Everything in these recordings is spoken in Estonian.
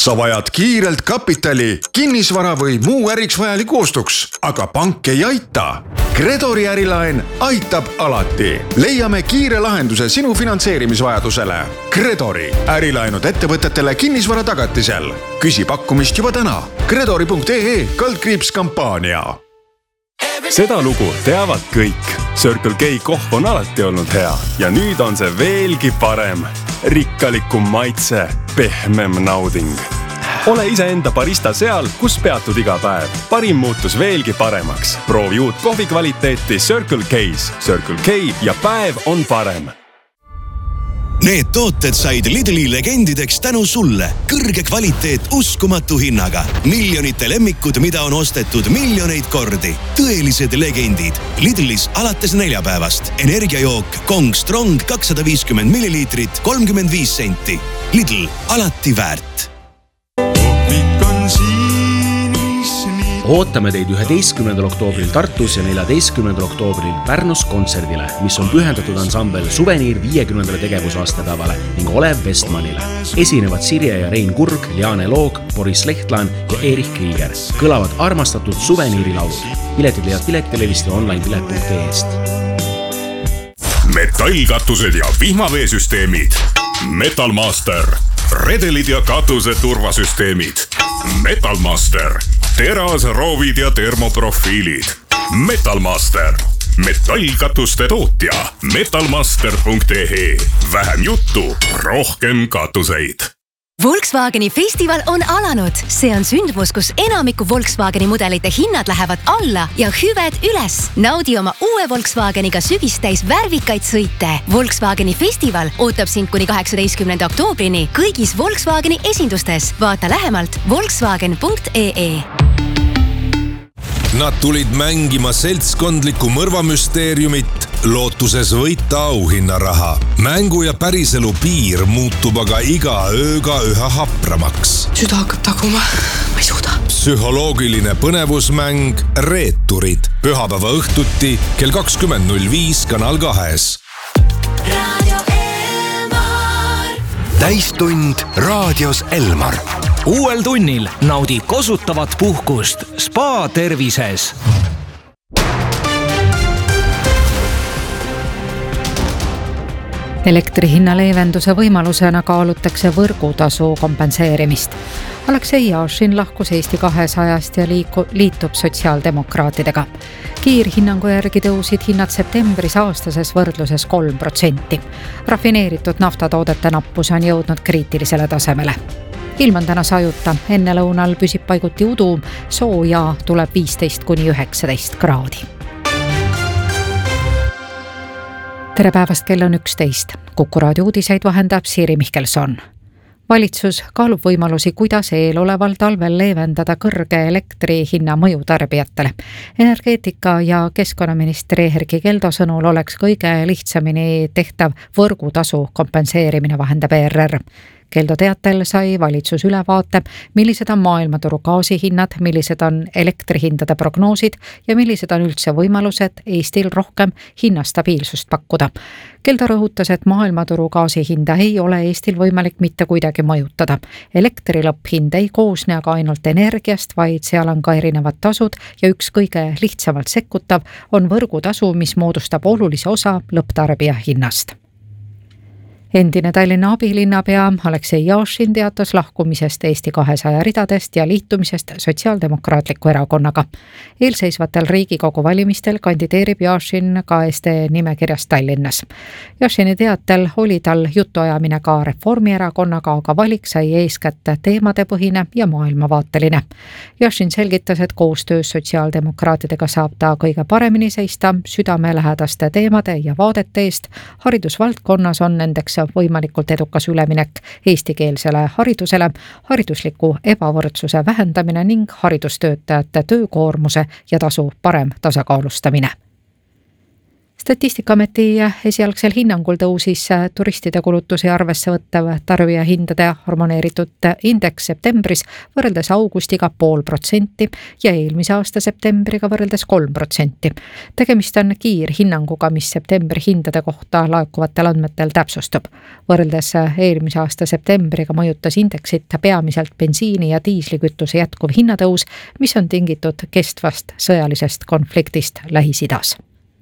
sa vajad kiirelt kapitali, kinnisvara või muu äriks vajaliku ostuks, aga pank ei aita. Gredori ärilaen aitab alati. Leiame kiire lahenduse sinu finantseerimisvajadusele. Gredori ärilaenud ettevõtetele kinnisvara tagatisel. Küsi pakkumist juba täna. Gredori.ee/kampaania. Seda lugu teavad kõik. Circle K kohv on alati olnud hea ja nüüd on see veelgi parem. Rikkalikum maitse, pehmem nauding. Ole iseenda barista seal, kus peatud iga päev. Parim muutus veelgi paremaks. Proovi uut kohvi kvaliteeti Circle K's. Circle K ja päev on parem. Need tooted said Lidli legendideks tänu sulle. Kõrge kvaliteet uskumatu hinnaga. Miljonite lemmikud, mida on ostetud miljoneid kordi. Tõelised legendid. Lidlis alates neljapäevast. Energiajook Kong Strong 250 milliliitrit 35 senti. Lidl, alati väärt. Ootame teid 11. oktoobril Tartus ja 14. oktoobril Pärnus kontserdile, mis on pühendatud ansambel Suveniir 50. tegevusaastapäevale ning Olev Vestmanile. Esinevad Sirje ja Rein Kurg, Liane Loog, Boris Lehtlaan ja Erich Krieger. Kõlavad armastatud Suveniiri laulud. Piletid leiad Piletilevist ja onlinepilet.ee-st. Metallkatused ja vihmaveesüsteemid. Metalmaster. Redelid ja katuse turvasüsteemid. Metalmaster. Teras, roovid ja termoprofiilid. Metalmaster. Metallkatuste tootja. Metalmaster.ee. Vähem juttu, rohkem katuseid. Volkswageni festival on alanud. See on sündmus, kus enamiku Volkswageni mudelite hinnad lähevad alla ja hüved üles. Naudi oma uue Volkswageniga sügistäis värvikaid sõite. Volkswageni festival ootab sind kuni 18. oktoobrini kõigis Volkswageni esindustes. Vaata lähemalt volkswagen.ee. Nad tulid mängima seltskondlikku mõrvamüsteeriumit, lootuses võita auhinnaraha. Mängu ja päriselu piir muutub aga iga ööga üha hapramaks. Süda hakkab taguma, ma ei suuda. Psühholoogiline põnevusmäng Reeturid. Pühapäeva õhtuti kell 20.05 Kanal 2. Täistund raadios Elmar. Uuel tunnil naudi kosutavat puhkust Spa tervises. Elektrihinna leevenduse võimalusena kaalutakse võrgutasu kompenseerimist. Aleksei Jašin lahkus Eesti 200-st ja liitub sotsiaaldemokraatidega. Kiirhinnangu järgi tõusid hinnad septembris aastases võrdluses 3%. Rafineeritud naftatoodete nappus on jõudnud kriitilisele tasemele. Ilm on täna sajuta, enne lõunal püsib paiguti udu, sooja tuleb 15–19 kraadi. Tere päevast, kell on 11. Kuku raadio uudiseid vahendab Siiri Mihkelson. Valitsus kaalub võimalusi, kuidas eeloleval talvel leevendada kõrge elektrihinna mõju tarbijatele. Energeetika ja keskkonnaministri Erkki Keldo sõnul oleks kõige lihtsamini tehtav võrgutasu kompenseerimine, vahendab ERR. Keldo teatel sai valitsus ülevaate, millised on maailmaturu gaasihinnad, millised on elektrihindade prognoosid ja millised on üldse võimalused Eestil rohkem hinnastabiilsust pakkuda. Keldo rõhutas, et maailmaturu gaasihinda ei ole Eestil võimalik mitte kuidagi mõjutada. Elektri lõpphind ei koosne aga ainult energiast, vaid seal on ka erinevad tasud ja üks kõige lihtsamalt sekkutav on võrgutasu, mis moodustab olulise osa lõpptarbija hinnast. Endine Tallinna abilinnapea Aleksei Jašin teatas lahkumisest Eesti 200 ridadest ja liitumisest Sotsiaaldemokraatliku erakonnaga. Eelseisvatel Riigikogu valimistel kandideerib Jašin ka SD nimekirjas Tallinnas. Jašini teatel oli tal jutuajamine ka Reformierakonnaga, aga valik sai eeskätt teemadepõhine ja maailmavaateline. Jašin selgitas, et koostöös sotsiaaldemokraatidega saab ta kõige paremini seista südamelähedaste teemade ja vaadete eest. Haridusvaldkonnas on nendeks võimalikult edukas üleminek eestikeelsele haridusele, haridusliku ebavõrdsuse vähendamine ning haridustöötajate töökoormuse ja tasu parem tasakaalustamine. Statistikaameti esialgsel hinnangul tõusis turistide kulutusi arvesse võttav tarbijahindade harmoneeritud indeks septembris võrreldes augustiga 0,5% ja eelmise aasta septembriga võrreldes 3%. Tegemist on kiirhinnanguga, mis septembri hindade kohta laekuvatel andmetel täpsustub. Võrreldes eelmise aasta septembriga mõjutas indeksit peamiselt bensiini ja diislikütuse jätkuv hinnatõus, mis on tingitud kestvast sõjalisest konfliktist Lähis-Idas.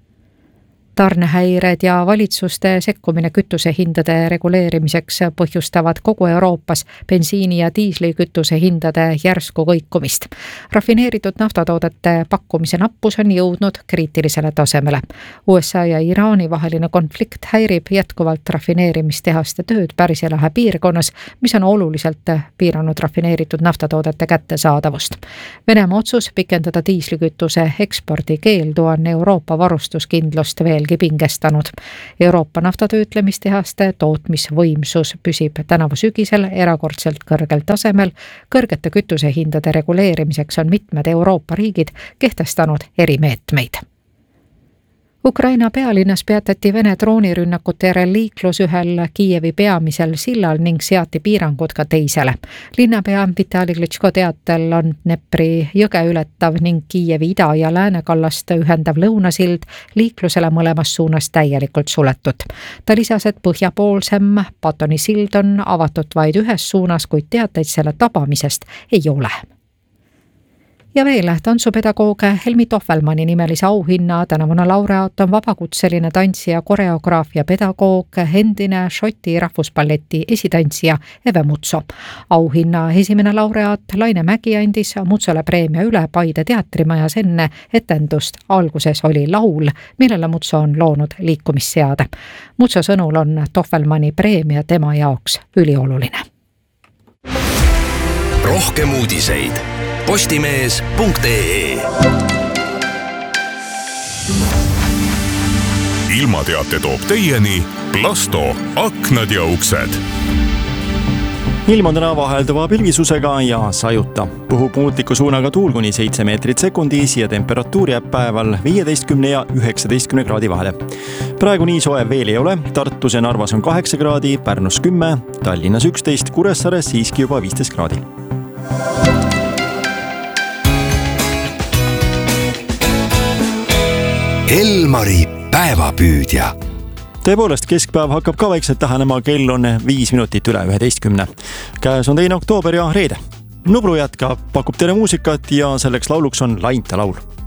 Tarnehäired ja valitsuste sekkumine kütusehindade reguleerimiseks põhjustavad kogu Euroopas bensiini ja diislikütuse hindade järsku kõikumist. Rafineeritud naftatoodete pakkumise nappus on jõudnud kriitilisele tasemele. USA ja Iraani vaheline konflikt häirib jätkuvalt rafineerimistehaste tööd Pärsia lahe piirkonnas, mis on oluliselt piiranud rafineeritud naftatoodete kättesaadavust. Venemaa otsus pikendada diislikütuse ekspordi keeldu on Euroopa varustuskindlust veel pingestanud. Euroopa naftatöötlemistehaste tootmisvõimsus püsib tänavu sügisel erakordselt kõrgel tasemel. Kõrgete kütusehindade reguleerimiseks on mitmed Euroopa riigid kehtestanud erimeetmeid. Ukraina pealinnas peatati Vene droonirünnakute järel liiklus ühel Kiievi peamisel sillal ning seati piirangud ka teisele. Linnapea Vitali Klitschko teatel on Dnepri jõge ületav ning Kiievi ida- ja läänekallast ühendav lõunasild liiklusele mõlemas suunas täielikult suletud. Ta lisas, et põhjapoolsem Batoni sild on avatud vaid ühes suunas, kuid teateid selle tabamisest ei ole. Ja veel tantsupedagoog Helmi Tohvelmanni nimelise auhinna tänavune laureaat on vabakutseline tantsija, koreograaf ja pedagoog, endine Šoti rahvuspalleti esitantsija Eve Mutso. Auhinna esimene laureaat Laine Mägi andis Mutsole preemia üle Paide teatrimajas enne etendust. Alguses oli laul, millele Mutso on loonud liikumisseade. Mutso sõnul on Tohvelmanni preemia tema jaoks ülioluline. Rohkem uudiseid postimees.ee. Ilmateate toob teieni Plasto aknad ja uksed. Ilm on täna vahelduva pilvisusega ja sajuta. Puhub muutliku suunaga tuul kuni 7 meetrit sekundis ja temperatuur jääb päeval 15 ja 19 kraadi vahele. Praegu nii soe veel ei ole. Tartus ja Narvas on 8 kraadi, Pärnus 10, Tallinnas 11, Kuressaares siiski juba 15 kraadi. Elmari päevapüüdja. Tõepoolest, keskpäev hakkab ka vaikselt tähenema, kell on 5 minutit üle 11. Käes on 2. oktoober ja reede. Nublu jätkab, pakub teile muusikat ja selleks lauluks on Lainta laul.